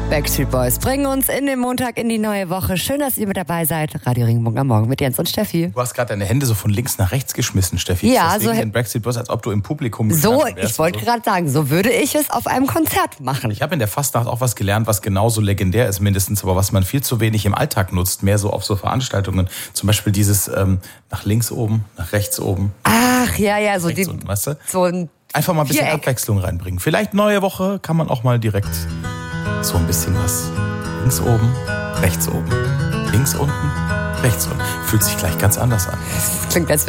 Backstreet Boys bringen uns in den Montag in die neue Woche. Schön, dass ihr mit dabei seid. Radio Regenbogen am Morgen mit Jens und Steffi. Du hast gerade deine Hände so von links nach rechts geschmissen, Steffi. Ja, deswegen so in Backstreet Boys, als ob du im Publikum so. wärst. Ich wollte gerade sagen, so würde ich es auf einem Konzert machen. Ich habe in der Fastnacht auch was gelernt, was genauso legendär ist mindestens, aber was man viel zu wenig im Alltag nutzt, mehr so auf so Veranstaltungen. Zum Beispiel dieses nach links oben, nach rechts oben. Ach, ja, so rechts die, unten, weißt du? so ein Einfach mal ein bisschen Viereck. Abwechslung reinbringen. Vielleicht neue Woche kann man auch mal direkt so ein bisschen was. Links oben, rechts oben. Links unten, rechts unten. Fühlt sich gleich ganz anders an. Das klingt, als